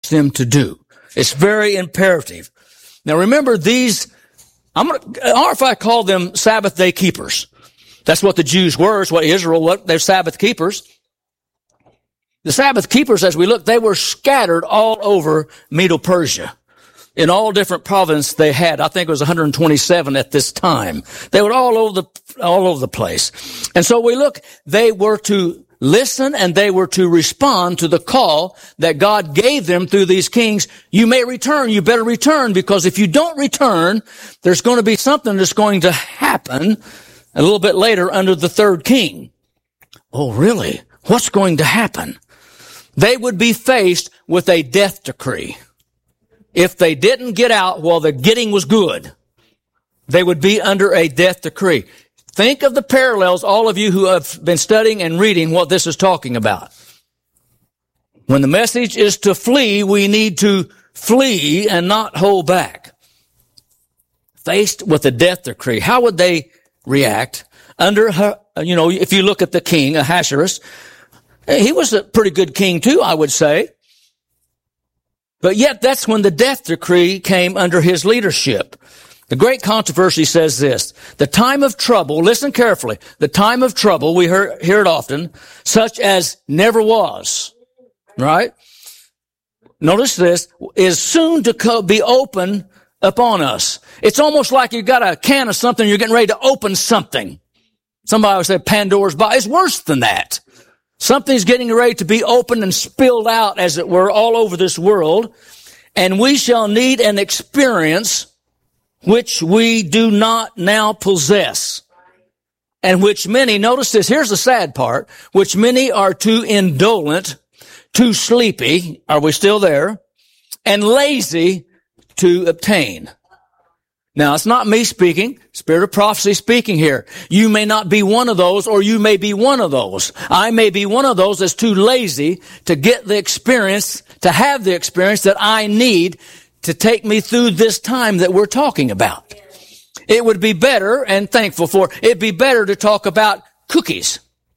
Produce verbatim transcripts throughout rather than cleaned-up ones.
them to do. It's very imperative. Now remember these, I'm gonna, or if I call them Sabbath day keepers. That's what the Jews were, it's what Israel was, they're Sabbath keepers. The Sabbath keepers, as we look, they were scattered all over Medo-Persia. In all different provinces they had. I think it was one hundred twenty-seven at this time. They were all over the, all over the place. And so we look, they were to listen and they were to respond to the call that God gave them through these kings. You may return. You better return, because if you don't return, there's going to be something that's going to happen a little bit later under the third king. Oh, really? What's going to happen? They would be faced with a death decree. If they didn't get out while the getting was good, they would be under a death decree. Think of the parallels, all of you who have been studying and reading what this is talking about. When the message is to flee, we need to flee and not hold back. Faced with a death decree, how would they react? Under her, you know, if you look at the king, Ahasuerus, he was a pretty good king too, I would say. But yet that's when the death decree came under his leadership. The great controversy says this: the time of trouble, listen carefully, the time of trouble, we hear, hear it often, such as never was, right? Notice this, is soon to co- be open upon us. It's almost like you've got a can of something, you're getting ready to open something. Somebody would say Pandora's box. It's worse than that. Something's getting ready to be opened and spilled out, as it were, all over this world. And we shall need an experience which we do not now possess. And which many, notice this, here's the sad part, which many are too indolent, too sleepy, are we still there? And lazy to obtain. Now, it's not me speaking, Spirit of Prophecy speaking here. You may not be one of those, or you may be one of those. I may be one of those that's too lazy to get the experience, to have the experience that I need to take me through this time that we're talking about. It would be better, and thankful for, it'd be better to talk about cookies.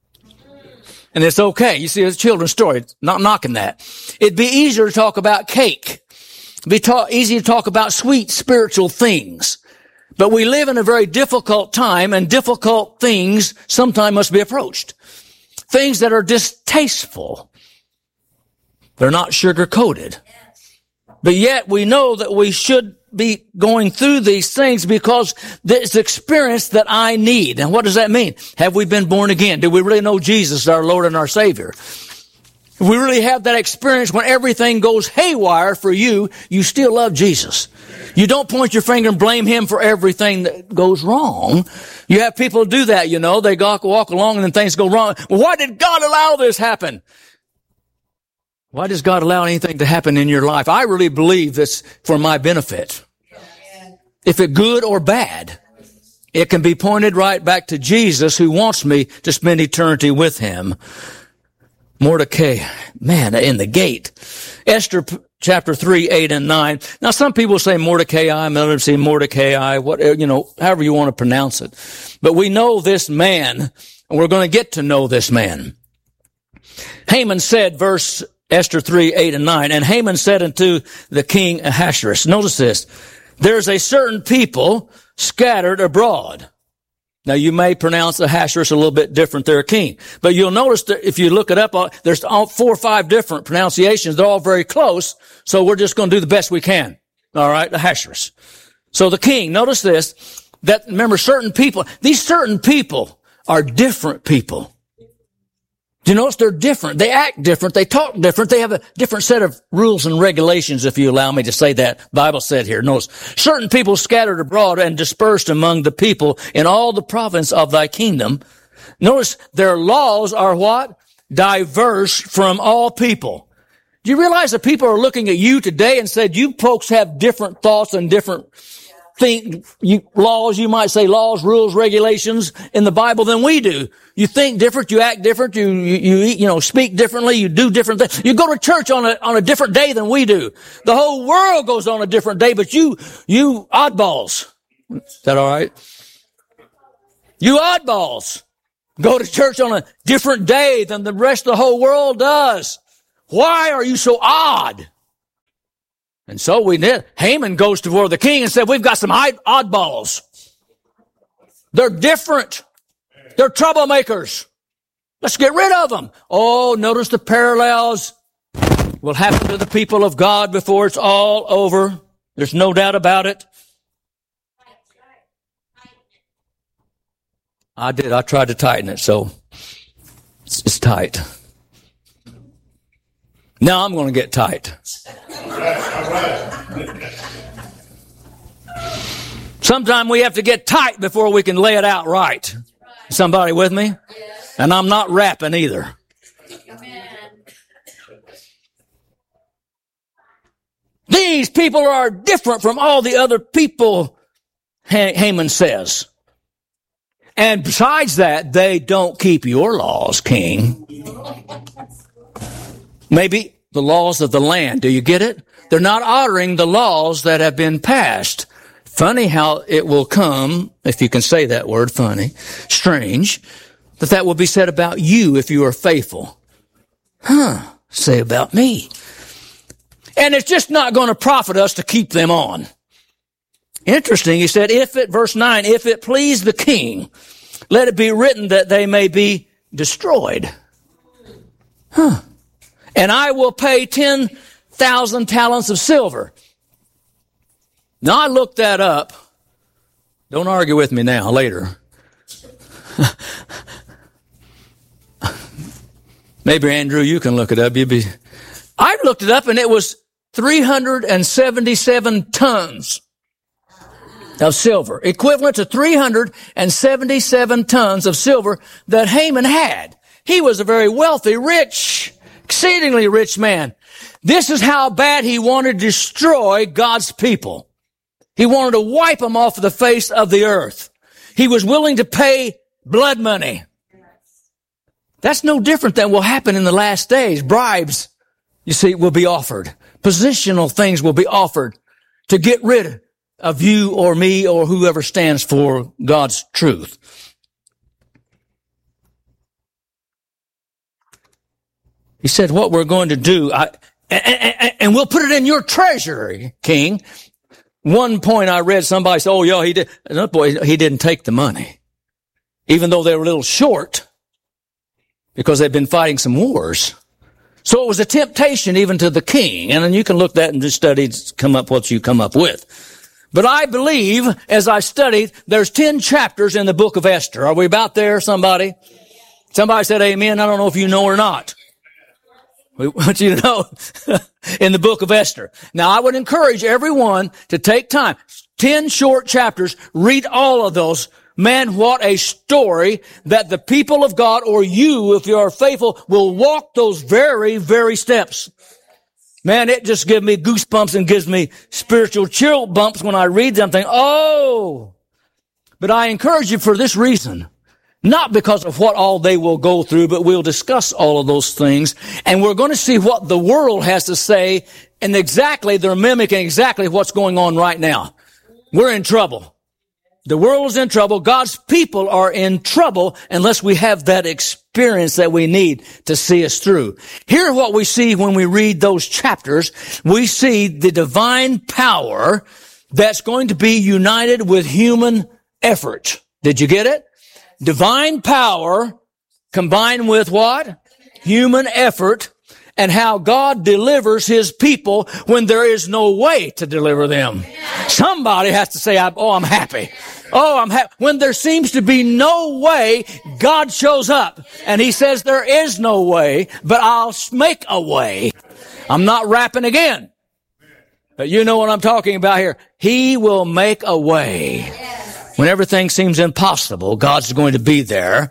And it's okay. You see, it's a children's story. Not knocking that. It'd be easier to talk about cake. It'd be ta- easy to talk about sweet spiritual things. But we live in a very difficult time, and difficult things sometimes must be approached. Things that are distasteful. They're not sugar-coated. But yet we know that we should be going through these things because it's experience that I need. And what does that mean? Have we been born again? Do we really know Jesus as our Lord and our Savior? If we really have that experience when everything goes haywire for you, you still love Jesus. You don't point your finger and blame Him for everything that goes wrong. You have people do that, you know. They walk, walk along and then things go wrong. Well, why did God allow this happen? Why does God allow anything to happen in your life? I really believe it's for my benefit. If it's good or bad, it can be pointed right back to Jesus, who wants me to spend eternity with Him. Mordecai, man, in the gate. Esther chapter three, eight, and nine. Now, some people say Mordecai, others say Mordecai, what, you know, however you want to pronounce it. But we know this man, and we're going to get to know this man. Haman said, verse Esther three, eight, and nine, and Haman said unto the king Ahasuerus, notice this, there's a certain people scattered abroad. Now, you may pronounce Ahasuerus a little bit different there, king. But you'll notice that if you look it up, there's all four or five different pronunciations. They're all very close. So we're just going to do the best we can. All right, Ahasuerus. So the king, notice this, that remember certain people, these certain people are different people. Do you notice they're different? They act different. They talk different. They have a different set of rules and regulations, if you allow me to say that. The Bible said here. Notice, certain people scattered abroad and dispersed among the people in all the province of thy kingdom. Notice their laws are what? Diverse from all people. Do you realize that people are looking at you today and said, you folks have different thoughts and different think you, laws, you might say laws, rules, regulations in the Bible than we do. You think different, you act different, you, you, you eat, you know, speak differently, you do different things. You go to church on a, on a different day than we do. The whole world goes on a different day, but you, you oddballs. Is that all right? You oddballs go to church on a different day than the rest of the whole world does. Why are you so odd? And so we did. Haman goes toward the king and said, we've got some oddballs. They're different. They're troublemakers. Let's get rid of them. Oh, notice the parallels will happen to the people of God before it's all over. There's no doubt about it. I did. I tried to tighten it, so it's, it's tight. Now I'm going to get tight. Sometimes we have to get tight before we can lay it out right. Somebody with me? And I'm not rapping either. These people are different from all the other people, Haman says. And besides that, they don't keep your laws, king. Maybe the laws of the land. Do you get it? They're not honoring the laws that have been passed. Funny how it will come, if you can say that word, funny, strange, that that will be said about you if you are faithful. Huh, say about me. And it's just not going to profit us to keep them on. Interesting, he said, if it, verse nine, if it please the king, let it be written that they may be destroyed. Huh. And I will pay ten thousand talents of silver. Now, I looked that up. Don't argue with me now, later. Maybe, Andrew, you can look it up. You'd be... I looked it up, and it was three hundred seventy-seven tons of silver, equivalent to three hundred seventy-seven tons of silver that Haman had. He was a very wealthy, rich, exceedingly rich man. This is how bad he wanted to destroy God's people. He wanted to wipe them off the face of the earth. He was willing to pay blood money. That's no different than will happen in the last days. Bribes, you see, will be offered. Positional things will be offered to get rid of you or me or whoever stands for God's truth. He said, what we're going to do, I, and, and, and we'll put it in your treasury, king. One point I read, somebody said, oh, yeah, he did. No, boy, he didn't take the money. Even though they were a little short because they've been fighting some wars. So it was a temptation even to the king. And then you can look that and just study, come up what you come up with. But I believe, as I studied, there's ten chapters in the book of Esther. Are we about there, somebody? Somebody said amen. I don't know if you know or not. We want you to know in the book of Esther. Now, I would encourage everyone to take time. Ten short chapters. Read all of those. Man, what a story that the people of God, or you, if you are faithful, will walk those very, very steps. Man, it just gives me goosebumps and gives me spiritual chill bumps when I read them. Think, oh, but I encourage you for this reason. Not because of what all they will go through, but we'll discuss all of those things. And we're going to see what the world has to say. And exactly, they're mimicking exactly what's going on right now. We're in trouble. The world is in trouble. God's people are in trouble unless we have that experience that we need to see us through. Here what we see when we read those chapters, we see the divine power that's going to be united with human effort. Did you get it? Divine power combined with what? Human effort, and how God delivers His people when there is no way to deliver them. Somebody has to say, oh, I'm happy. Oh, I'm happy. When there seems to be no way, God shows up and He says there is no way, but I'll make a way. I'm not rapping again, but you know what I'm talking about here. He will make a way. When everything seems impossible, God's going to be there.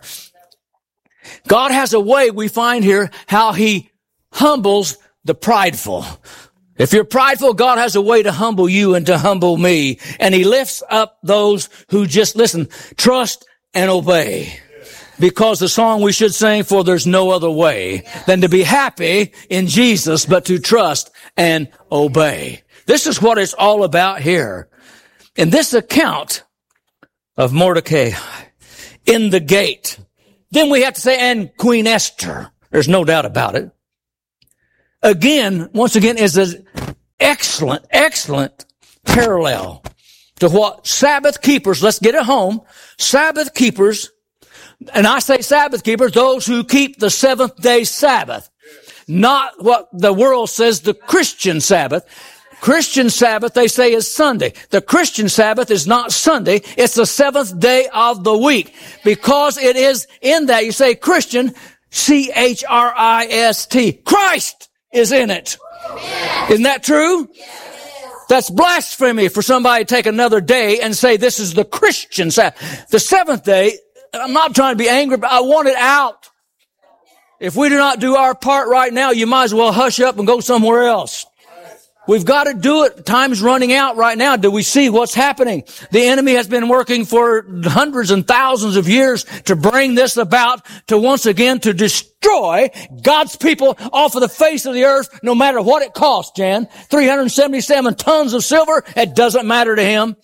God has a way, we find here, how He humbles the prideful. If you're prideful, God has a way to humble you and to humble me. And He lifts up those who just, listen, trust and obey. Because the song we should sing, for there's no other way than to be happy in Jesus, but to trust and obey. This is what it's all about here. In this account of Mordecai in the gate. Then we have to say, and Queen Esther. There's no doubt about it. Again, once again, is an excellent, excellent parallel to what Sabbath keepers, let's get it home, Sabbath keepers, and I say Sabbath keepers, those who keep the seventh day Sabbath, not what the world says the Christian Sabbath. Christian Sabbath, they say, is Sunday. The Christian Sabbath is not Sunday. It's the seventh day of the week. Because it is in that, you say Christian, C H R I S T. Christ is in it. Yes. Isn't that true? Yes. That's blasphemy for somebody to take another day and say this is the Christian Sabbath. The seventh day, I'm not trying to be angry, but I want it out. If we do not do our part right now, you might as well hush up and go somewhere else. We've got to do it. Time's running out right now. Do we see what's happening? The enemy has been working for hundreds and thousands of years to bring this about, to once again to destroy God's people off of the face of the earth, no matter what it costs, Jan. three hundred seventy-seven tons of silver, it doesn't matter to him.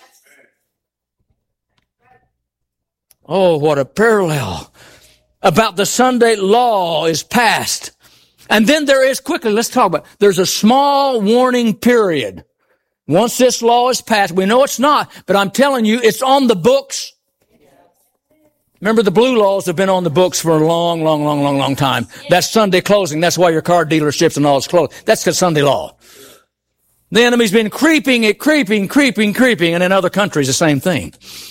Oh, what a parallel. About the Sunday law is passed. And then there is, quickly, let's talk about, there's a small warning period. Once this law is passed, we know it's not, but I'm telling you, it's on the books. Remember, the blue laws have been on the books for a long, long, long, long, long time. That's Sunday closing. That's why your car dealerships and all is closed. That's the Sunday law. The enemy's been creeping it, creeping, creeping, creeping, and in other countries, the same thing.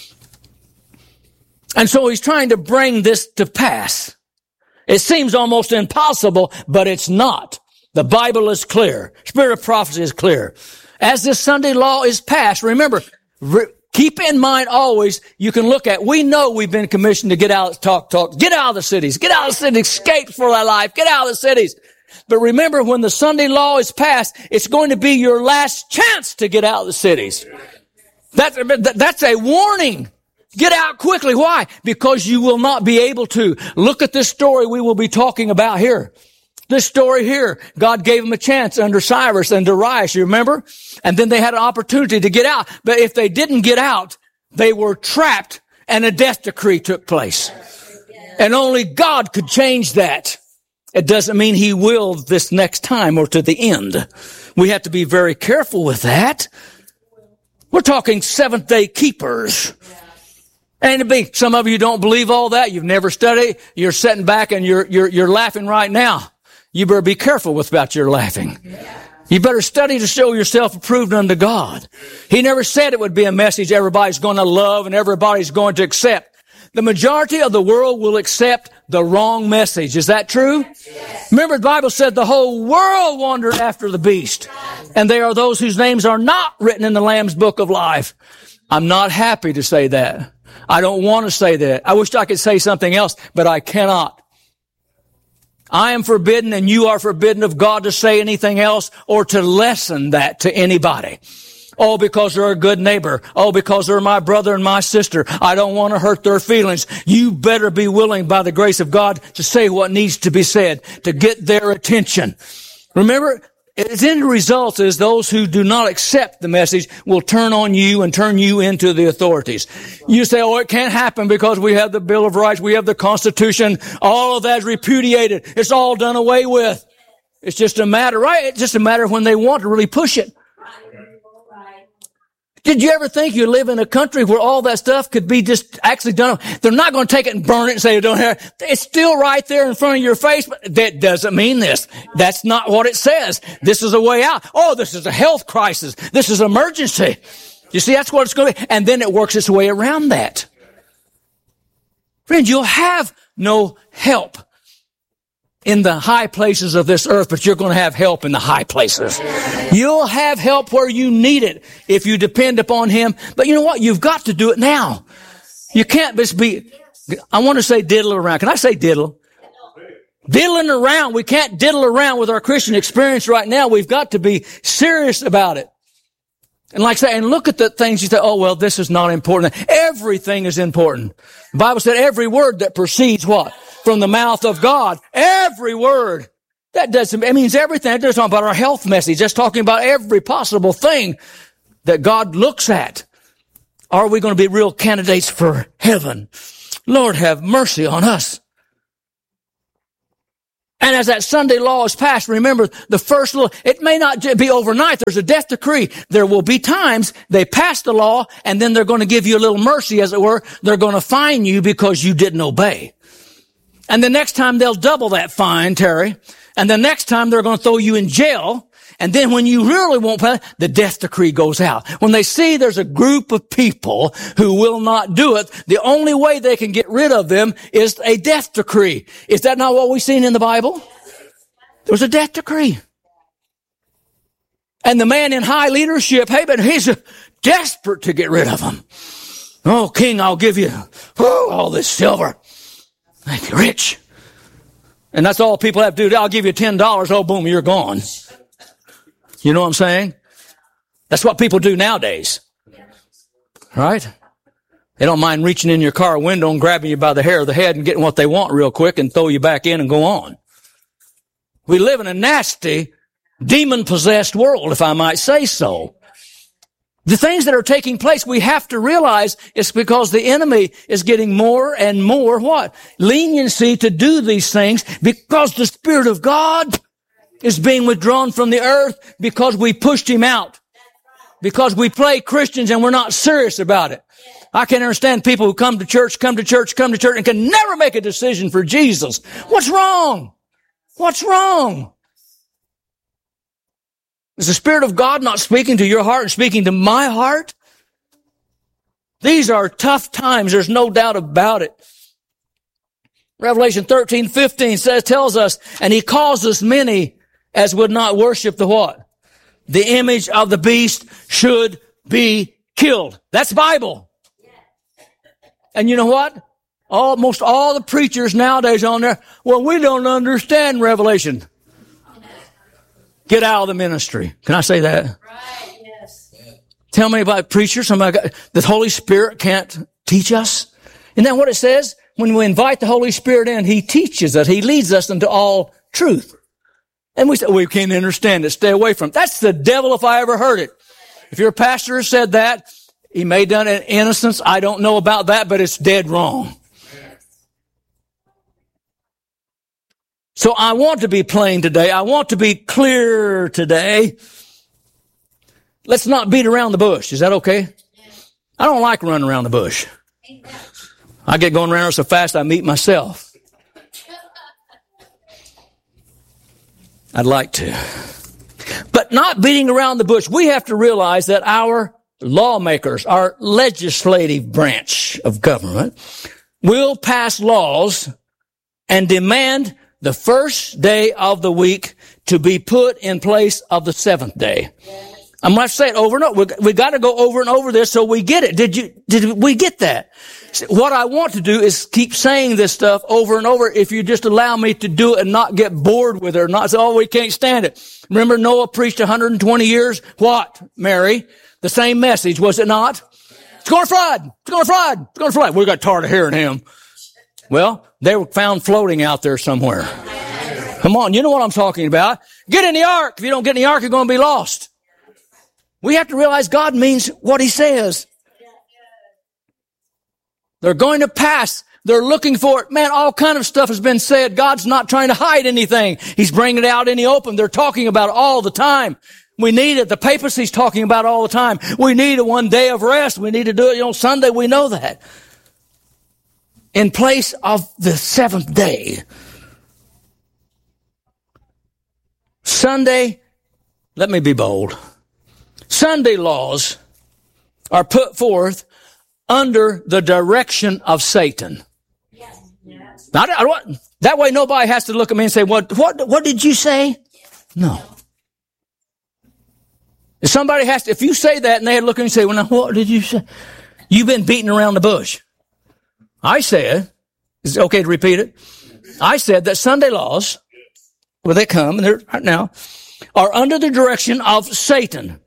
And so he's trying to bring this to pass. It seems almost impossible, but it's not. The Bible is clear. Spirit of prophecy is clear. As this Sunday law is passed, remember, re- keep in mind always, you can look at, we know we've been commissioned to get out, talk, talk, get out of the cities, get out of the cities, escape for thy life, get out of the cities. But remember, when the Sunday law is passed, it's going to be your last chance to get out of the cities. That's, that's a warning. Get out quickly. Why? Because you will not be able to. Look at this story we will be talking about here. This story here, God gave them a chance under Cyrus and Darius, you remember? And then they had an opportunity to get out. But if they didn't get out, they were trapped and a death decree took place. And only God could change that. It doesn't mean he will this next time or to the end. We have to be very careful with that. We're talking seventh day keepers. And to be, some of you don't believe all that. You've never studied. You're sitting back and you're, you're, you're laughing right now. You better be careful with about your laughing. You better study to show yourself approved unto God. He never said it would be a message everybody's going to love and everybody's going to accept. The majority of the world will accept the wrong message. Is that true? Yes. Remember, the Bible said the whole world wandered after the beast. And they are those whose names are not written in the Lamb's book of life. I'm not happy to say that. I don't want to say that. I wish I could say something else, but I cannot. I am forbidden and you are forbidden of God to say anything else or to lessen that to anybody. Oh, because they're a good neighbor. Oh, because they're my brother and my sister. I don't want to hurt their feelings. You better be willing by the grace of God to say what needs to be said to get their attention. Remember, its end result is those who do not accept the message will turn on you and turn you into the authorities. You say, oh, it can't happen because we have the Bill of Rights, we have the Constitution, all of that is repudiated. It's all done away with. It's just a matter, right? It's just a matter of when they want to really push it. Did you ever think you live in a country where all that stuff could be just actually done? They're not going to take it and burn it and say, don't have it. It's still right there in front of your face, but that doesn't mean this. That's not what it says. This is a way out. Oh, this is a health crisis. This is emergency. You see, that's what it's going to be. And then it works its way around that. Friends, you'll have no help in the high places of this earth, but you're going to have help in the high places. You'll have help where you need it if you depend upon him. But you know what? You've got to do it now. You can't just be, I want to say diddle around. Can I say diddle? Diddling around. We can't diddle around with our Christian experience right now. We've got to be serious about it. And like I say, and look at the things you say, oh, well, this is not important. Everything is important. The Bible said every word that proceeds what? From the mouth of God. Every word. That doesn't, it means everything. It doesn't talk about our health message. That's talking about every possible thing that God looks at. Are we going to be real candidates for heaven? Lord, have mercy on us. And as that Sunday law is passed, remember the first little, it may not be overnight. There's a death decree. There will be times they pass the law and then they're going to give you a little mercy, as it were. They're going to fine you because you didn't obey. And the next time they'll double that fine, Terry. And the next time they're going to throw you in jail. And then when you really won't pay, the death decree goes out. When they see there's a group of people who will not do it, the only way they can get rid of them is a death decree. Is that not what we've seen in the Bible? There was a death decree. And the man in high leadership, hey, but he's desperate to get rid of them. Oh, king, I'll give you oh, all this silver. Make you rich. And that's all people have to do. I'll give you ten dollars. Oh, boom, you're gone. You know what I'm saying? That's what people do nowadays. Right? They don't mind reaching in your car window and grabbing you by the hair of the head and getting what they want real quick and throw you back in and go on. We live in a nasty, demon-possessed world, if I might say so. The things that are taking place, we have to realize it's because the enemy is getting more and more what? Leniency to do these things because the Spirit of God is being withdrawn from the earth because we pushed him out. Because we play Christians and we're not serious about it. I can understand people who come to church, come to church, come to church and can never make a decision for Jesus. What's wrong? What's wrong? Is the Spirit of God not speaking to your heart and speaking to my heart? These are tough times. There's no doubt about it. Revelation thirteen fifteen says, tells us, and he calls us many as would not worship the what? The image of the beast should be killed. That's Bible. And you know what? Almost all the preachers nowadays on there, well, we don't understand Revelation. Get out of the ministry. Can I say that? Right, yes. Tell me about preachers. Somebody got, the Holy Spirit can't teach us. Isn't that what it says? When we invite the Holy Spirit in, he teaches us. He leads us into all truth. And we say, we can't understand it. Stay away from it. That's the devil if I ever heard it. If your pastor said that, he may have done it in innocence. I don't know about that, but it's dead wrong. So I want to be plain today. I want to be clear today. Let's not beat around the bush. Is that okay? I don't like running around the bush. I get going around so fast I meet myself. I'd like to. But not beating around the bush. We have to realize that our lawmakers, our legislative branch of government, will pass laws and demand the first day of the week to be put in place of the seventh day. Yes. I'm going to say it over and over. We, we got to go over and over this so we get it. Did you, did we get that? What I want to do is keep saying this stuff over and over. If you just allow me to do it and not get bored with it or not say, oh, we can't stand it. Remember Noah preached one hundred twenty years? What, Mary? The same message, was it not? It's going to flood. It's going to flood. It's going to flood. We got tired of hearing him. Well, they were found floating out there somewhere. Come on, you know what I'm talking about. Get in the ark. If you don't get in the ark, you're going to be lost. We have to realize God means what he says. They're going to pass. They're looking for it. Man, all kind of stuff has been said. God's not trying to hide anything. He's bringing it out in the open. They're talking about it all the time. We need it. The papacy's talking about it all the time. We need a one day of rest. We need to do it on Sunday. We know that. In place of the seventh day. Sunday, let me be bold. Sunday laws are put forth under the direction of Satan. Yes. Yes. Now, I don't, that way nobody has to look at me and say, what, what, what did you say? No. If somebody has to, if you say that and they look at me and say, well, now what did you say? You've been beating around the bush. I said, is it okay to repeat it? I said that Sunday laws, where they come, and they're right now, are under the direction of Satan.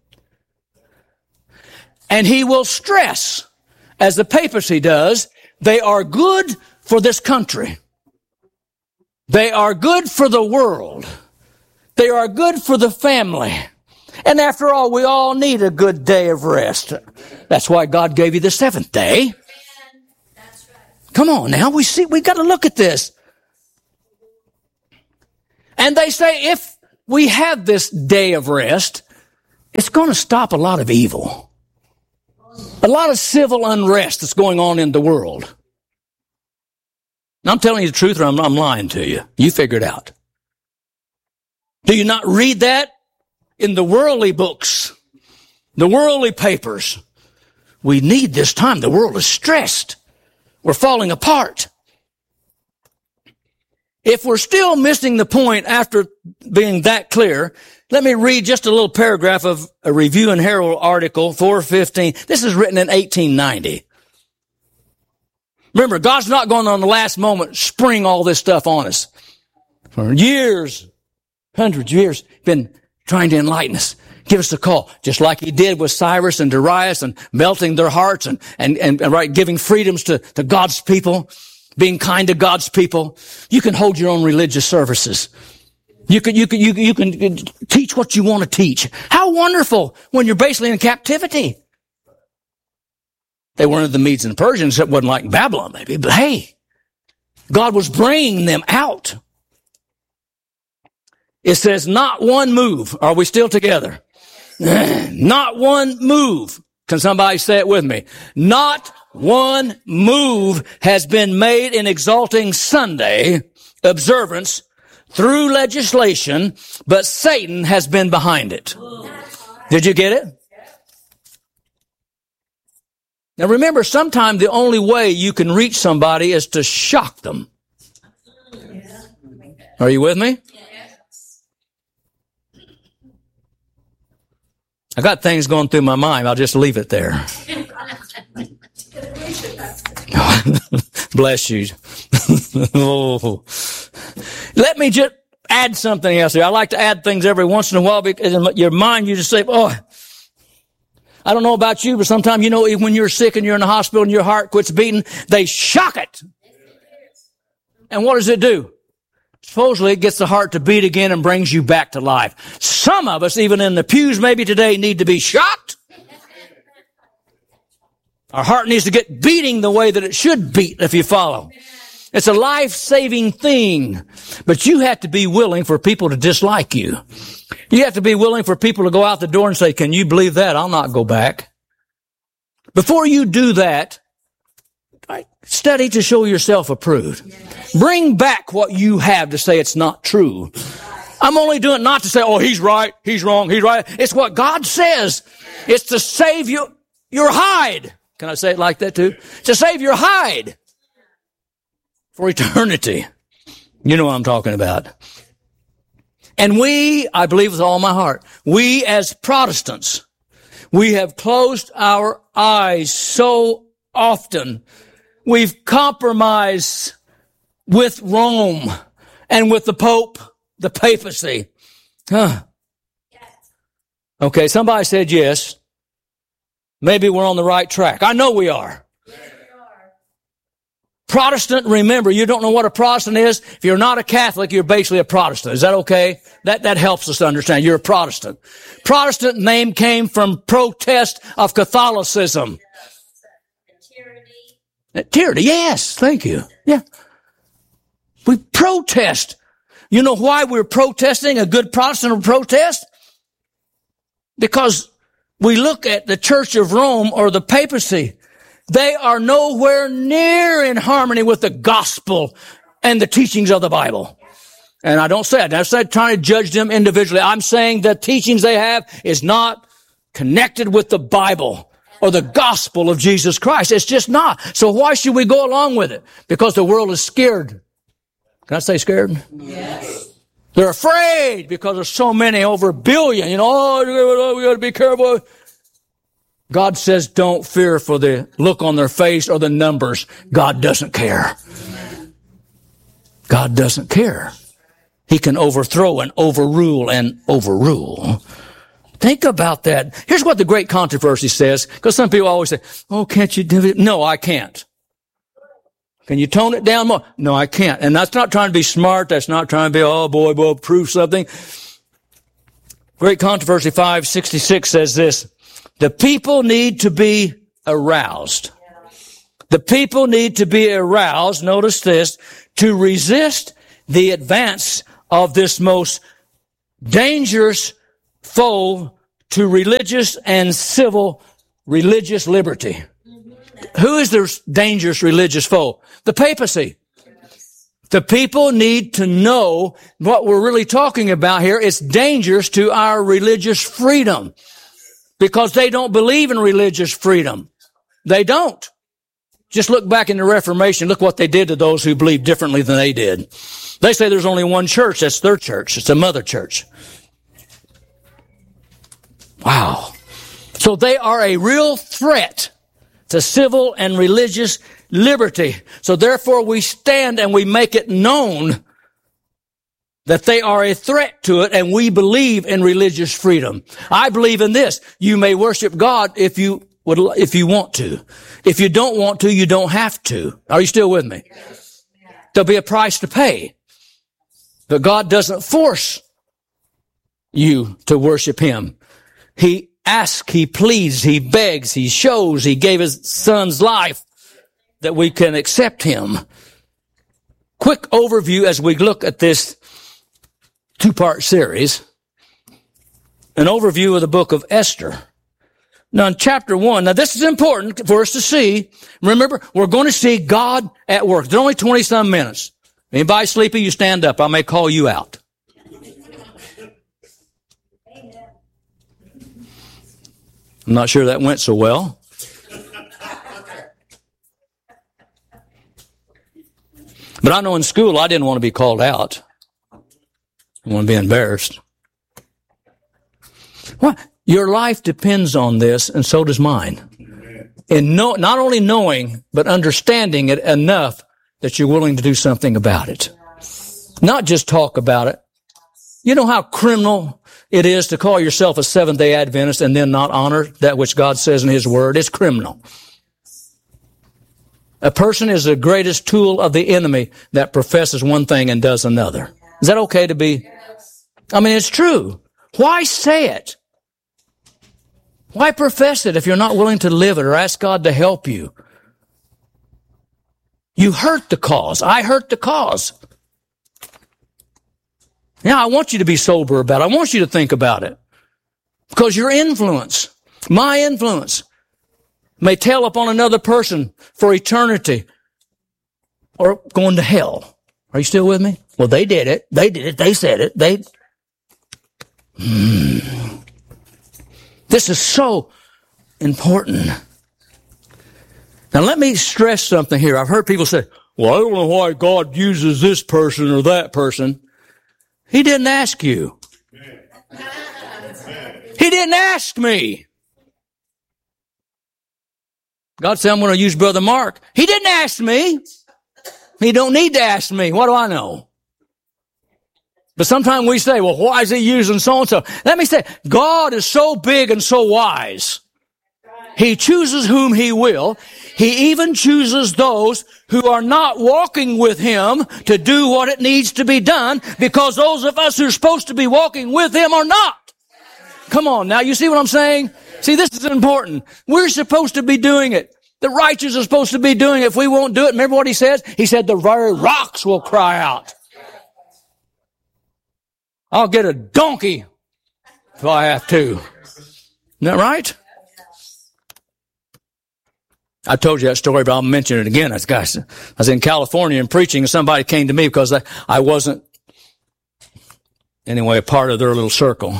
And he will stress, as the papacy does, they are good for this country. They are good for the world. They are good for the family. And after all, we all need a good day of rest. That's why God gave you the seventh day. Come on now, we see, we got to look at this. And they say if we have this day of rest, it's going to stop a lot of evil. A lot of civil unrest that's going on in the world. I'm telling you the truth or I'm, I'm lying to you. You figure it out. Do you not read that in the worldly books, the worldly papers? We need this time. The world is stressed. We're falling apart. If we're still missing the point after being that clear, let me read just a little paragraph of a Review and Herald article, four fifteen. This is written in eighteen ninety. Remember, God's not going on the last moment spring all this stuff on us. For years, hundreds of years, been trying to enlighten us. Give us a call, just like he did with Cyrus and Darius and melting their hearts and, and, and, and right, giving freedoms to, to God's people, being kind to God's people. You can hold your own religious services. You can, you can, you can, you can teach what you want to teach. How wonderful when you're basically in captivity. They weren't the Medes and Persians. It wasn't like Babylon, maybe, but hey, God was bringing them out. It says, not one move. Are we still together? Not one move. Can somebody say it with me? Not one move has been made in exalting Sunday observance through legislation, but Satan has been behind it. Did you get it? Now remember, sometimes the only way you can reach somebody is to shock them. Are you with me? I got things going through my mind. I'll just leave it there. Bless you. Oh. Let me just add something else here. I like to add things every once in a while because in your mind you just say, oh, I don't know about you, but sometimes, you know, even when you're sick and you're in the hospital and your heart quits beating, they shock it. And what does it do? Supposedly it gets the heart to beat again and brings you back to life. Some of us, even in the pews maybe today, need to be shocked. Our heart needs to get beating the way that it should beat, if you follow. It's a life-saving thing. But you have to be willing for people to dislike you. You have to be willing for people to go out the door and say, can you believe that? I'll not go back. Before you do that, study to show yourself approved. Bring back what you have to say it's not true. I'm only doing it not to say, oh, he's right, he's wrong, he's right. It's what God says. It's to save you, your hide. Can I say it like that too? To save your hide for eternity. You know what I'm talking about. And we, I believe with all my heart, we as Protestants, we have closed our eyes so often. We've compromised with Rome and with the Pope, the papacy. Huh. Okay, somebody said yes. Maybe we're on the right track. I know we are. Yes, we are. Protestant, remember, you don't know what a Protestant is. If you're not a Catholic, you're basically a Protestant. Is that okay? That, that helps us to understand. You're a Protestant. Protestant name came from protest of Catholicism. Tyranny, yes, thank you. Yeah. We protest. You know why we're protesting? A good Protestant will protest? Because we look at the Church of Rome or the papacy. They are nowhere near in harmony with the gospel and the teachings of the Bible. And I don't say it. I'm not trying to judge them individually. I'm saying the teachings they have is not connected with the Bible or the gospel of Jesus Christ. It's just not. So why should we go along with it? Because the world is scared. Can I say scared? Yes. They're afraid because there's so many, over a billion. You know, oh, we got to be careful. God says don't fear for the look on their face or the numbers. God doesn't care. God doesn't care. He can overthrow and overrule and overrule. Think about that. Here's what the great controversy says, because some people always say, oh, can't you do it? No, I can't. Can you tone it down more? No, I can't. And that's not trying to be smart. That's not trying to be, oh boy, boy, prove something. Great Controversy five sixty-six says this, the people need to be aroused. The people need to be aroused, notice this, to resist the advance of this most dangerous foe to religious and civil religious liberty. Who is the dangerous religious foe? The papacy. The people need to know what we're really talking about here. It's dangerous to our religious freedom because they don't believe in religious freedom. They don't. Just look back in the Reformation. Look what they did to those who believed differently than they did. They say there's only one church. That's their church. It's a mother church. Wow. So they are a real threat to civil and religious liberty. So therefore we stand and we make it known that they are a threat to it, and we believe in religious freedom. I believe in this. You may worship God if you would, if you want to. If you don't want to, you don't have to. Are you still with me? There'll be a price to pay. But God doesn't force you to worship Him. He asks, He pleads, He begs, He shows, He gave His Son's life that we can accept Him. Quick overview as we look at this two-part series. An overview of the book of Esther. Now in chapter one, now this is important for us to see. Remember, we're going to see God at work. There's only twenty-some minutes. Anybody sleepy, you stand up. I may call you out. I'm not sure that went so well. But I know in school I didn't want to be called out. I want to be embarrassed. Well, your life depends on this, and so does mine. In no, not only knowing, but understanding it enough that you're willing to do something about it. Not just talk about it. You know how criminal it is to call yourself a Seventh-day Adventist and then not honor that which God says in His Word? It's criminal. A person is the greatest tool of the enemy that professes one thing and does another. Is that okay to be? I mean, it's true. Why say it? Why profess it if you're not willing to live it or ask God to help you? You hurt the cause. I hurt the cause. Yeah, I want you to be sober about it. I want you to think about it. Because your influence, my influence, may tell upon another person for eternity or going to hell. Are you still with me? Well, they did it. They did it. They said it. They. Hmm. This is so important. Now, let me stress something here. I've heard people say, well, I don't know why God uses this person or that person. He didn't ask you. He didn't ask me. God said, I'm going to use Brother Mark. He didn't ask me. He don't need to ask me. What do I know? But sometimes we say, well, why is He using so-and-so? Let me say, God is so big and so wise. He chooses whom He will. He even chooses those who are not walking with Him to do what it needs to be done, because those of us who are supposed to be walking with Him are not. Come on now, you see what I'm saying? See, this is important. We're supposed to be doing it. The righteous are supposed to be doing it. If we won't do it, remember what He says? He said the very rocks will cry out. I'll get a donkey if I have to. Isn't that right? I told you that story, but I'll mention it again. I was in California and preaching, and somebody came to me because I, I wasn't, anyway, a part of their little circle.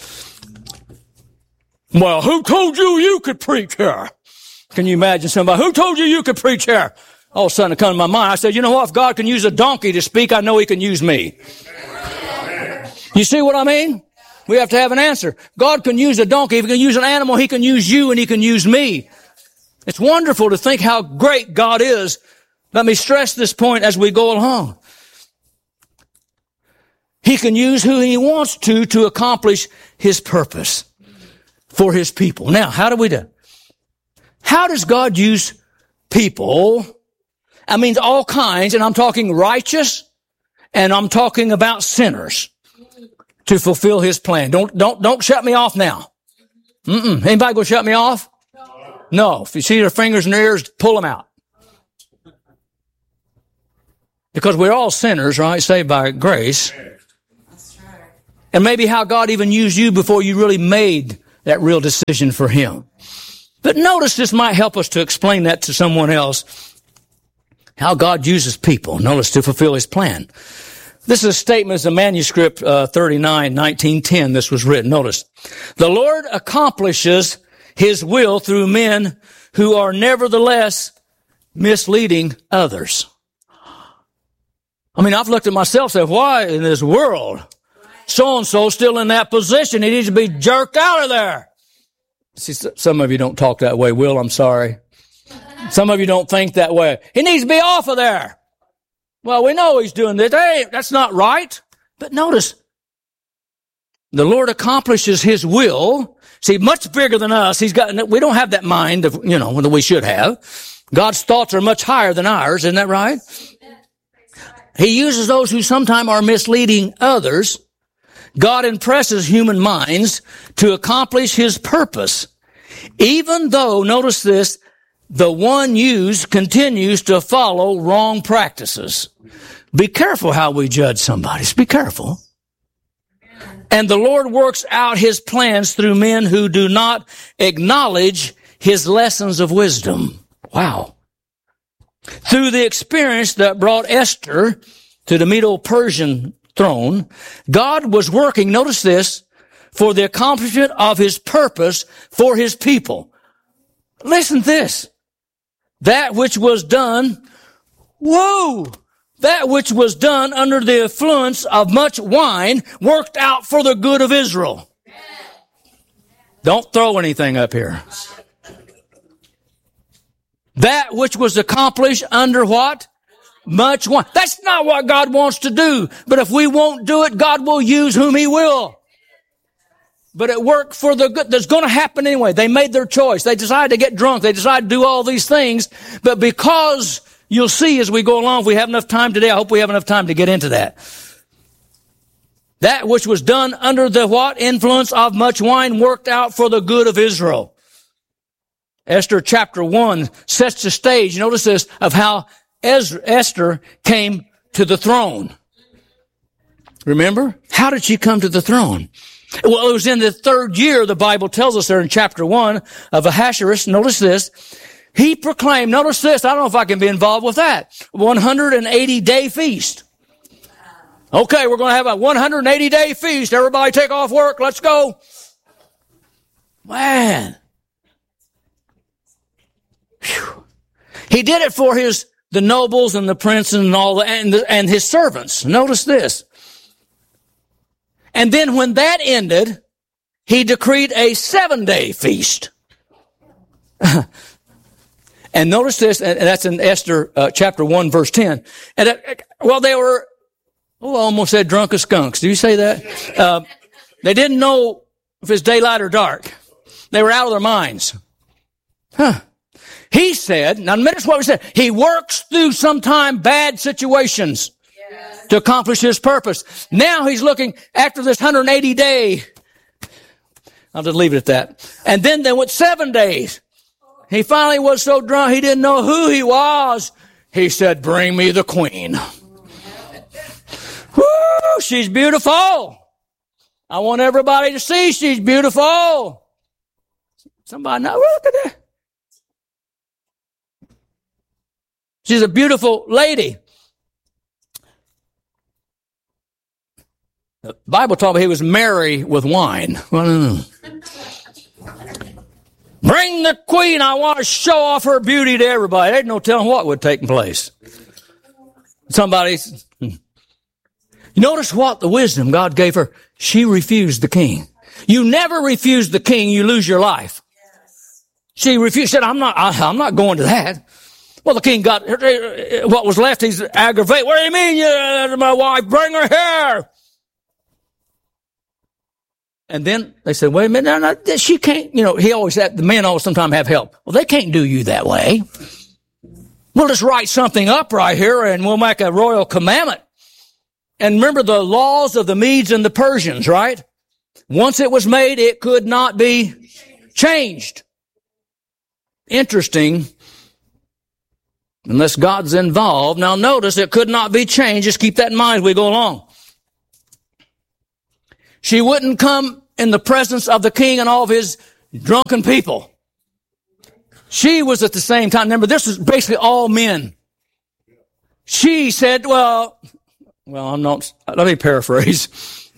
Well, who told you you could preach here? Can you imagine somebody? Who told you you could preach here? All of a sudden it comes to my mind. I said, you know what? If God can use a donkey to speak, I know He can use me. You see what I mean? We have to have an answer. God can use a donkey. If He can use an animal, He can use you and He can use me. It's wonderful to think how great God is. Let me stress this point as we go along. He can use who He wants to to accomplish His purpose for His people. Now, how do we do? How does God use people? I mean, all kinds, and I'm talking righteous, and I'm talking about sinners, to fulfill His plan. Don't, don't, don't shut me off now. Mm-mm. Anybody gonna shut me off? No. If you see their fingers and their ears, pull them out. Because we're all sinners, right? Saved by grace. And maybe how God even used you before you really made that real decision for Him. But notice this might help us to explain that to someone else. How God uses people, notice, to fulfill His plan. This is a statement, it's a manuscript, uh, thirty-nine, nineteen ten, this was written. Notice, the Lord accomplishes His will through men who are nevertheless misleading others. I mean, I've looked at myself and said, why in this world? So-and-so still in that position. He needs to be jerked out of there. See, some of you don't talk that way, Will, I'm sorry. Some of you don't think that way. He needs to be off of there. Well, we know he's doing this. Hey, that's not right. But notice, the Lord accomplishes His will. See, much bigger than us. He's got, we don't have that mind of, you know, that we should have. God's thoughts are much higher than ours. Isn't that right? He uses those who sometimes are misleading others. God impresses human minds to accomplish His purpose. Even though, notice this, the one used continues to follow wrong practices. Be careful how we judge somebody. Be careful. And the Lord works out His plans through men who do not acknowledge His lessons of wisdom. Wow. Through the experience that brought Esther to the Medo-Persian throne, God was working, notice this, for the accomplishment of His purpose for His people. Listen to this. That which was done, whoa, that which was done under the influence of much wine worked out for the good of Israel. Don't throw anything up here. That which was accomplished under what? Much wine. That's not what God wants to do. But if we won't do it, God will use whom He will. But it worked for the good. That's going to happen anyway. They made their choice. They decided to get drunk. They decided to do all these things. But because you'll see as we go along, if we have enough time today, I hope we have enough time to get into that. That which was done under the what? Influence of much wine worked out for the good of Israel. Esther chapter one sets the stage, notice this, of how Ezra, Esther came to the throne. Remember? How did she come to the throne? Well, it was in the third year, the Bible tells us there in chapter one, of Ahasuerus. Notice this. He proclaimed, notice this, I don't know if I can be involved with that, one hundred eighty day feast. Okay, we're going to have a one hundred eighty day feast. Everybody take off work. Let's go. Man. Whew. He did it for his, the nobles and the princes and all the, and, the, and his servants. Notice this. And then when that ended, he decreed a seven day feast. And notice this, and that's in Esther uh, chapter one, verse ten. And uh, well, they were, oh, I almost said drunk as skunks. Do you say that? Uh, they didn't know if it's daylight or dark. They were out of their minds. Huh. He said, now notice what we said. He works through sometime bad situations yes. to accomplish His purpose. Now He's looking after this one hundred eighty day. I'll just leave it at that. And then there went seven days. He finally was so drunk he didn't know who he was. He said, bring me the queen. Woo, she's beautiful. I want everybody to see she's beautiful. Somebody know, look at that. She's a beautiful lady. The Bible told me he was merry with wine. Well, bring the queen. I want to show off her beauty to everybody. There's no telling what would take place. Somebody, you notice what the wisdom God gave her. She refused the king. You never refuse the king, you lose your life. She refused. Said, "I'm not. I, I'm not going to that." Well, the king got what was left. He's aggravated. What do you mean, you, my wife? Bring her here. And then they said, "Wait a minute, no, no, she can't." You know, he always had the men always sometimes have help. Well, they can't do you that way. We'll just write something up right here, and we'll make a royal commandment. And remember the laws of the Medes and the Persians, right? Once it was made, it could not be changed. Interesting. Unless God's involved. Now notice it could not be changed. Just keep that in mind as we go along. she wouldn't come in the presence of the king and all of his drunken people. She was at the same time. Remember, this was basically all men. She said, well, well, I'm not, let me paraphrase.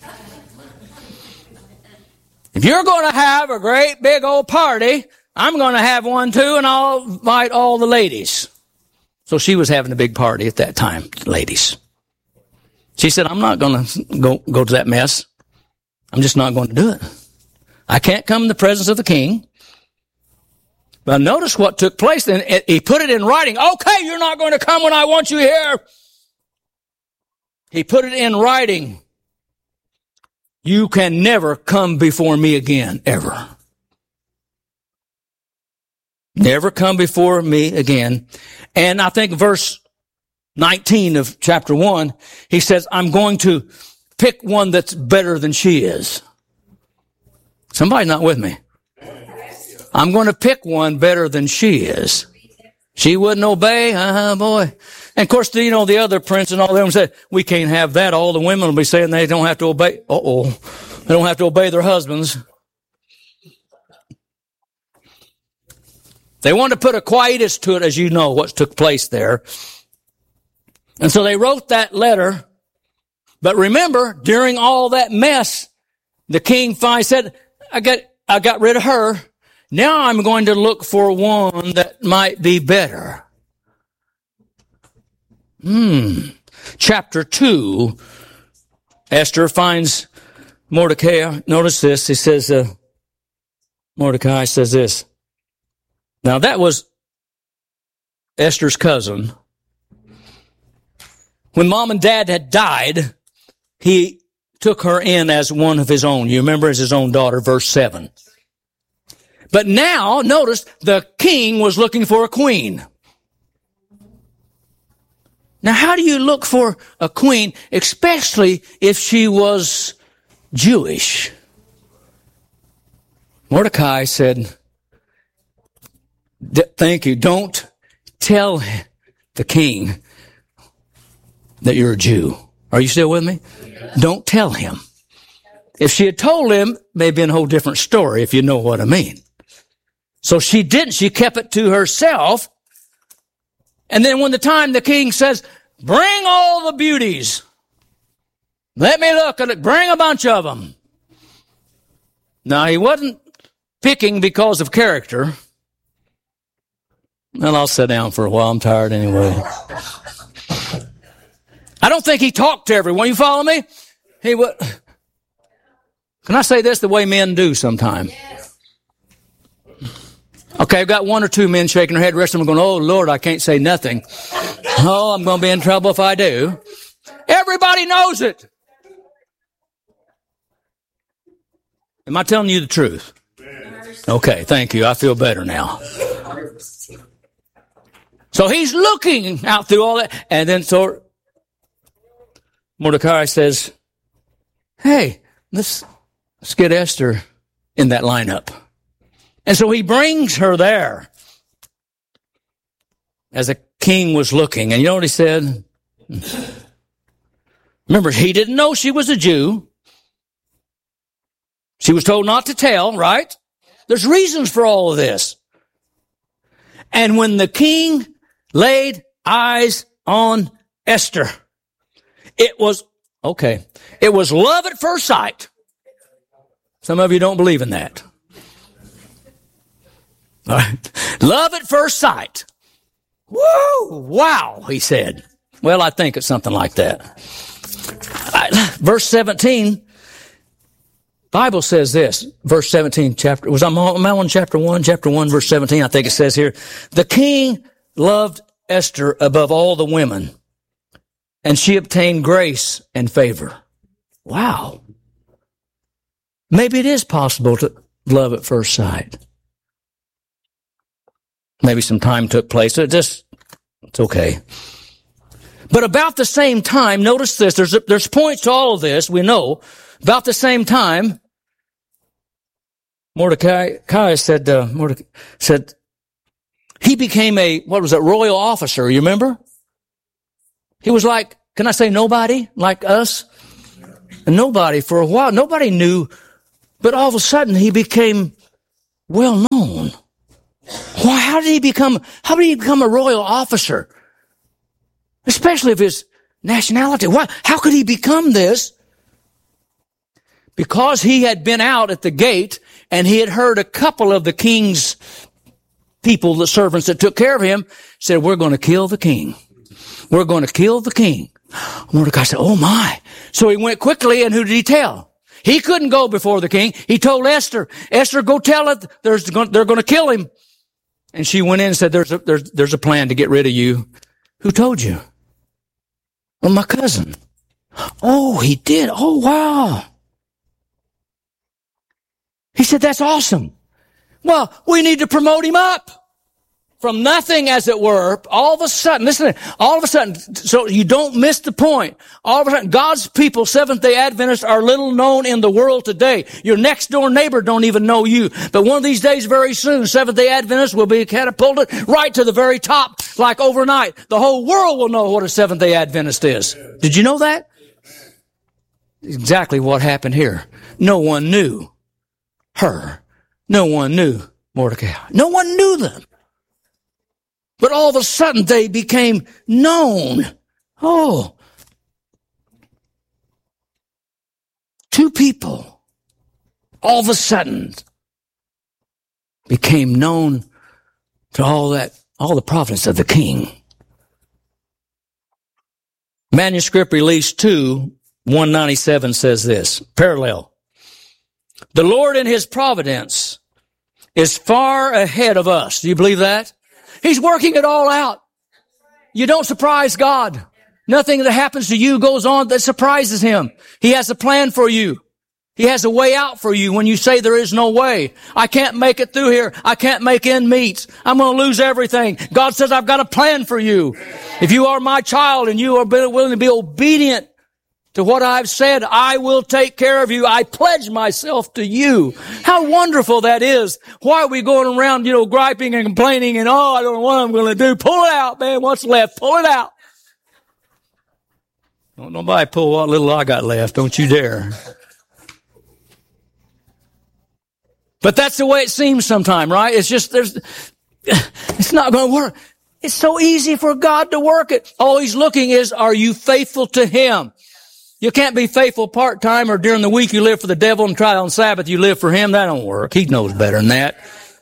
If you're going to have a great big old party, I'm going to have one too, and I'll invite all the ladies. So she was having a big party at that time, ladies. She said, I'm not going to go, go to that mess. I'm just not going to do it. I can't come in the presence of the king. But notice what took place. And he put it in writing. Okay, you're not going to come when I want you here. He put it in writing. You can never come before me again, ever. Never come before me again. And I think verse nineteen of chapter one, he says, I'm going to pick one that's better than she is. Somebody's not with me. I'm going to pick one better than she is. She wouldn't obey. Uh-huh, boy. And of course, you know, the other prince and all them said, we can't have that. All the women will be saying they don't have to obey. Uh-oh. They don't have to obey their husbands. They wanted to put a quietus to it, as you know, what took place there. And so they wrote that letter. But remember, during all that mess, the king finally said, I got, I got rid of her. Now I'm going to look for one that might be better. Hmm. Chapter two, Esther finds Mordecai. Notice this. He says, uh, Mordecai says this. Now that was Esther's cousin. When mom and dad had died, he took her in as one of his own. You remember, as his own daughter, verse seven. But now, notice, the king was looking for a queen. Now, how do you look for a queen, especially if she was Jewish? Mordecai said, thank you. Don't tell the king that you're a Jew. Are you still with me? Yes. Don't tell him. If she had told him, it may have been a whole different story, if you know what I mean. So she didn't. She kept it to herself. And then when the time the king says, bring all the beauties. Let me look at it. Bring a bunch of them. Now, he wasn't picking because of character. Well, I'll sit down for a while. I'm tired anyway. I don't think he talked to everyone. You follow me? He would. Can I say this the way men do sometimes? Okay, I've got one or two men shaking their head. The rest of them are going, oh, Lord, I can't say nothing. Oh, I'm going to be in trouble if I do. Everybody knows it. Am I telling you the truth? Okay, thank you. I feel better now. So he's looking out through all that. And then so Mordecai says, hey, let's, let's get Esther in that lineup. And so he brings her there as the king was looking. And you know what he said? Remember, he didn't know she was a Jew. She was told not to tell, right? There's reasons for all of this. And when the king laid eyes on Esther, it was, okay, it was love at first sight. Some of you don't believe in that. All right. Love at first sight. Woo! Wow, he said. Well, I think it's something like that. I, verse seventeen, Bible says this. Verse seventeen, chapter, was I on chapter one? Chapter one, verse seventeen, I think it says here. The king loved Esther above all the women, and she obtained grace and favor. Wow. Maybe it is possible to love at first sight. Maybe some time took place. It just, it's okay. But about the same time, notice this, there's, there's points to all of this, we know. About the same time, Mordecai said, uh, Mordecai said, he became a, what was it, royal officer, you remember? He was like, can I say nobody, like us? And nobody, for a while, nobody knew, but all of a sudden he became well known. Why? How did he become, how did he become a royal officer? Especially of his nationality. Why? How could he become this? Because he had been out at the gate and he had heard a couple of the king's people, the servants that took care of him, said, we're going to kill the king. We're going to kill the king. Mordecai said, oh my. So he went quickly, and who did he tell? He couldn't go before the king. He told Esther, Esther, go tell it. There's, they're going to kill him. And she went in and said, there's a, there's, there's a plan to get rid of you. Who told you? Well, my cousin. Oh, he did. Oh, wow. He said, that's awesome. Well, we need to promote him up. From nothing, as it were, all of a sudden, listen, all of a sudden, so you don't miss the point. All of a sudden, God's people, Seventh-day Adventists, are little known in the world today. Your next door neighbor don't even know you. But one of these days, very soon, Seventh-day Adventists will be catapulted right to the very top, like overnight. The whole world will know what a Seventh-day Adventist is. Did you know that? Exactly what happened here. No one knew her. No one knew Mordecai. No one knew them. But all of a sudden they became known. Oh. Two people all of a sudden became known to all that, all the providence of the king. Manuscript Release two, one ninety-seven says this, parallel. The Lord in his providence is far ahead of us. Do you believe that? He's working it all out. You don't surprise God. Nothing that happens to you goes on that surprises him. He has a plan for you. He has a way out for you when you say there is no way. I can't make it through here. I can't make end meets. I'm going to lose everything. God says, I've got a plan for you. If you are my child and you are willing to be obedient to what I've said, I will take care of you. I pledge myself to you. How wonderful that is. Why are we going around, you know, griping and complaining and, oh, I don't know what I'm going to do. Pull it out, man. What's left? Pull it out. Don't nobody pull what little I got left. Don't you dare. But that's the way it seems sometimes, right? It's just, there's, it's not going to work. It's so easy for God to work it. All he's looking is, are you faithful to him? You can't be faithful part-time or during the week you live for the devil and try on Sabbath you live for him. That don't work. He knows better than that.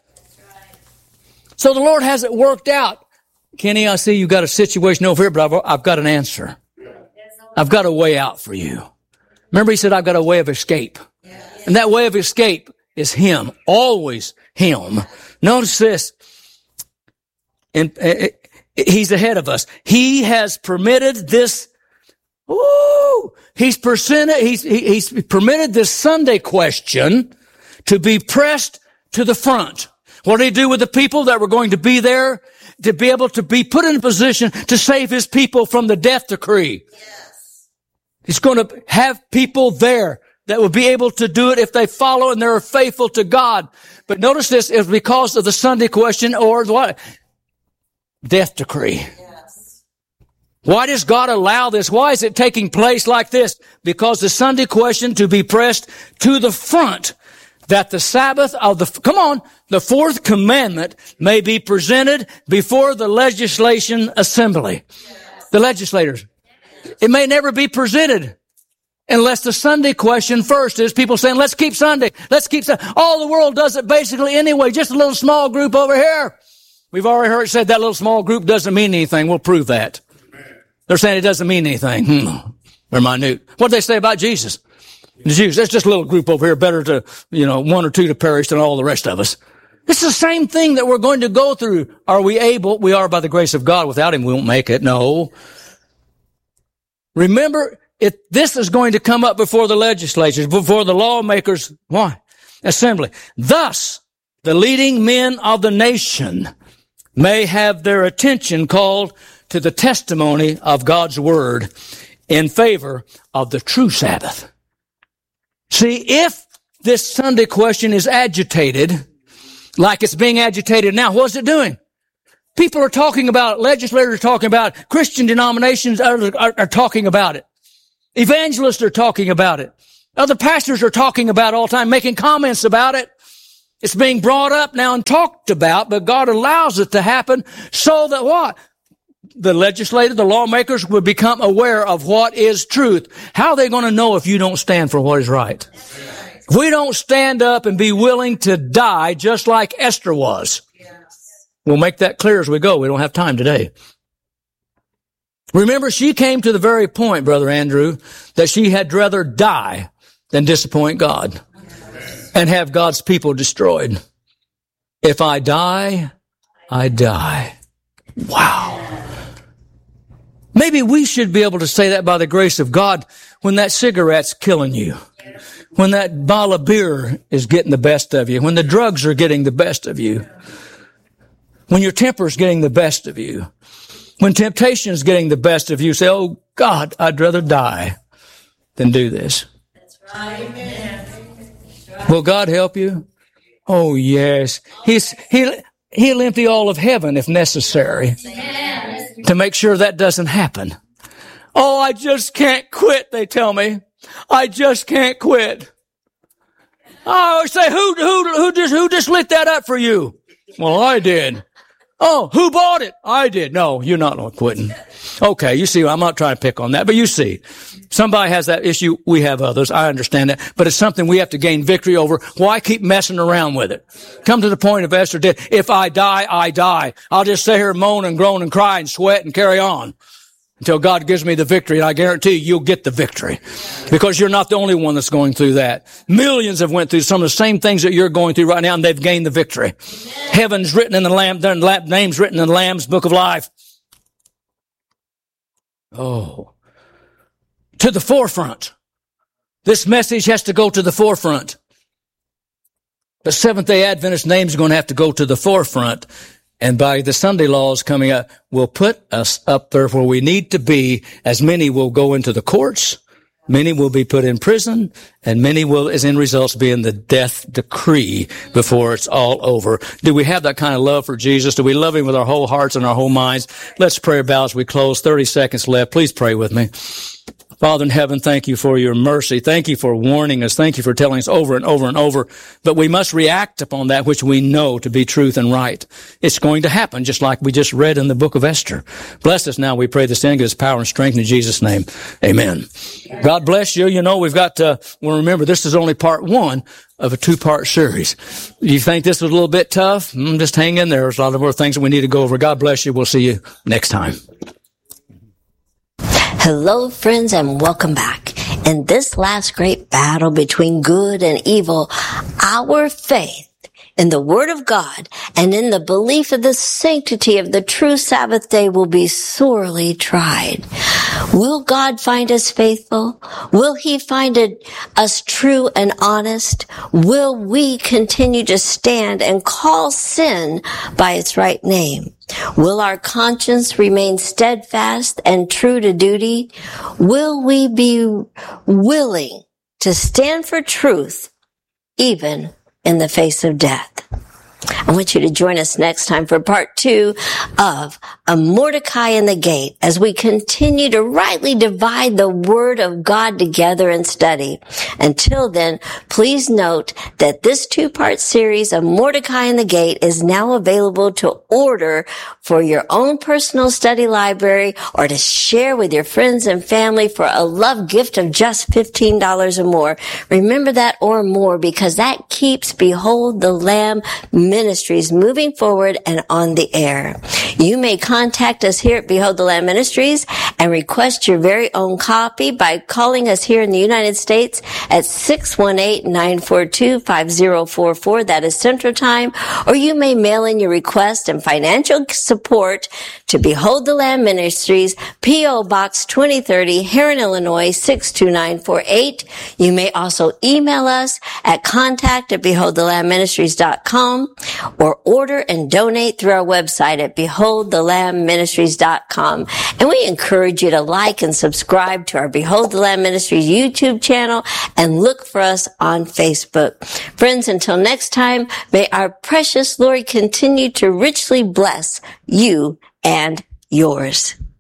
So the Lord has it worked out. Kenny, I see you got a situation over here, but I've, I've got an answer. I've got a way out for you. Remember he said, I've got a way of escape. And that way of escape is him. Always him. Notice this. And uh, he's ahead of us. He has permitted this. Ooh, he's presented, he's, he's permitted this Sunday question to be pressed to the front. What did he do with the people that were going to be there to be able to be put in a position to save his people from the death decree? Yes. He's going to have people there that will be able to do it if they follow and they're faithful to God. But notice this is because of the Sunday question or what? Death decree. Why does God allow this? Why is it taking place like this? Because the Sunday question to be pressed to the front, that the Sabbath of the, come on, the fourth commandment may be presented before the legislation assembly. Yes. The legislators. It may never be presented unless the Sunday question first is people saying, let's keep Sunday. Let's keep Sunday. All the world does it basically anyway. Just a little small group over here. We've already heard it said that little small group doesn't mean anything. We'll prove that. They're saying it doesn't mean anything. Hmm. They're minute. What did they say about Jesus? The Jews, that's just a little group over here, better to, you know, one or two to perish than all the rest of us. It's the same thing that we're going to go through. Are we able? We are by the grace of God. Without him, we won't make it. No. Remember, it, this is going to come up before the legislatures, before the lawmakers. Why? Assembly. Thus, the leading men of the nation may have their attention called to the testimony of God's word in favor of the true Sabbath. See, if this Sunday question is agitated, like it's being agitated now, what's it doing? People are talking about it. Legislators are talking about it. Christian denominations are, are, are talking about it. Evangelists are talking about it. Other pastors are talking about it all the time, making comments about it. It's being brought up now and talked about, but God allows it to happen so that what? The legislative, the lawmakers will become aware of what is truth. How are they going to know if you don't stand for what is right? If we don't stand up and be willing to die just like Esther was. We'll make that clear as we go. We don't have time today. Remember, she came to the very point, Brother Andrew, that she had rather die than disappoint God and have God's people destroyed. If I die, I die. Wow. Maybe we should be able to say that by the grace of God when that cigarette's killing you, when that bottle of beer is getting the best of you, when the drugs are getting the best of you, when your temper's getting the best of you, when temptation is getting the best of you. Say, oh God, I'd rather die than do this. That's right. Amen. Will God help you? Oh yes. He's, he'll, he'll empty all of heaven if necessary to make sure that doesn't happen. Oh, I just can't quit, they tell me. I just can't quit. I always say, who, who, who just, who just lit that up for you? Well, I did. Oh, who bought it? I did. No, you're not quitting. Okay, you see, I'm not trying to pick on that, but you see, somebody has that issue. We have others. I understand that, but it's something we have to gain victory over. Why keep messing around with it? Come to the point of Esther did. If I die, I die. I'll just sit here and moan and groan and cry and sweat and carry on until God gives me the victory. And I guarantee you, you'll get the victory because you're not the only one that's going through that. Millions have went through some of the same things that you're going through right now, and they've gained the victory. Amen. Heaven's written in the Lamb, their names written in the Lamb's book of life. Oh, to the forefront. This message has to go to the forefront. The Seventh-day Adventist names are going to have to go to the forefront. And by the Sunday laws coming up, will put us up there where we need to be, as many will go into the courts, many will be put in prison, and many will, as end results, be in the death decree before it's all over. Do we have that kind of love for Jesus? Do we love him with our whole hearts and our whole minds? Let's pray about as we close. thirty seconds left. Please pray with me. Father in heaven, thank you for your mercy. Thank you for warning us. Thank you for telling us over and over and over. But we must react upon that which we know to be truth and right. It's going to happen, just like we just read in the book of Esther. Bless us now, we pray this in, give us power and strength in Jesus' name. Amen. God bless you. You know, we've got to, well, remember, this is only part one of a two-part series. You think this was a little bit tough? Mm, just hang in there. There's a lot of more things that we need to go over. God bless you. We'll see you next time. Hello, friends, and welcome back. In this last great battle between good and evil, our faith in the Word of God and in the belief of the sanctity of the true Sabbath day will be sorely tried. Will God find us faithful? Will He find it, us true and honest? Will we continue to stand and call sin by its right name? Will our conscience remain steadfast and true to duty? Will we be willing to stand for truth even in the face of death? I want you to join us next time for part two of A Mordecai in the Gate as we continue to rightly divide the Word of God together and study. Until then, please note that this two-part series of Mordecai in the Gate is now available to order for your own personal study library or to share with your friends and family for a love gift of just fifteen dollars or more. Remember that or more because that keeps Behold the Lamb Ministries moving forward and on the air. You may contact us here at Behold the Lamb Ministries and request your very own copy by calling us here in the United States at six one eight, nine four two, five zero four four. That is Central Time. Or you may mail in your request and financial support to Behold the Lamb Ministries, P O Box twenty thirty, Heron, Illinois, six two nine four eight. You may also email us at contact at behold the lamb ministries dot com or order and donate through our website at behold the lamb ministries dot com. And we encourage you to like and subscribe to our Behold the Lamb Ministries YouTube channel and look for us on Facebook. Friends, until next time, may our precious Lord continue to richly bless you and yours.